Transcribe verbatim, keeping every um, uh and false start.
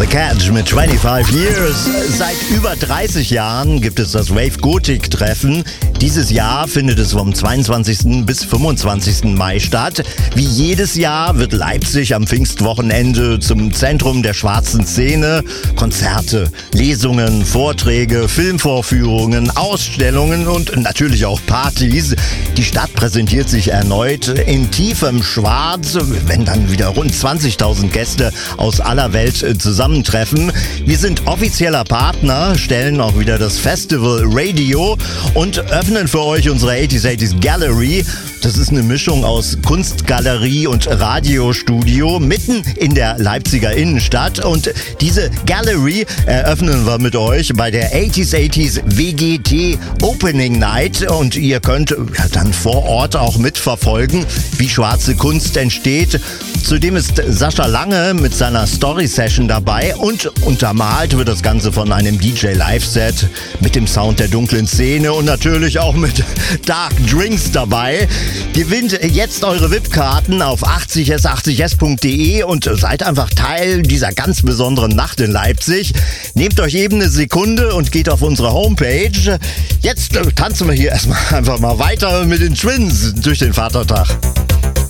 The Catch mit fünfundzwanzig Years. Seit über dreißig Jahren gibt es das Wave Gothic Treffen. Dieses Jahr findet es vom zweiundzwanzigsten bis fünfundzwanzigsten Mai statt. Wie jedes Jahr wird Leipzig am Pfingstwochenende zum Zentrum der schwarzen Szene. Konzerte, Lesungen, Vorträge, Filmvorführungen, Ausstellungen und natürlich auch Partys. Die Stadt präsentiert sich erneut in tiefem Schwarz, wenn dann wieder rund zwanzigtausend Gäste aus aller Welt zusammentreffen. Wir sind offizieller Partner, stellen auch wieder das Festival Radio und öffnen für euch unsere achtziger achtziger Gallery. Das ist eine Mischung aus Kunstgalerie und Radiostudio mitten in der Leipziger Innenstadt. Und diese Gallery eröffnen wir mit euch bei der achtziger achtziger W G T Opening Night. Und ihr könnt ja dann vor Ort auch mitverfolgen, wie schwarze Kunst entsteht. Zudem ist Sascha Lange mit seiner Story-Session dabei und untermalt wird das Ganze von einem D J-Live-Set mit dem Sound der dunklen Szene und natürlich auch mit Dark Drinks dabei. Gewinnt jetzt eure V I P-Karten auf achtzig s achtzig s punkt de und seid einfach Teil dieser ganz besonderen Nacht in Leipzig. Nehmt euch eben eine Sekunde und geht auf unsere Homepage. Jetzt tanzen wir hier erstmal einfach mal weiter mit den Twins durch den Vatertag.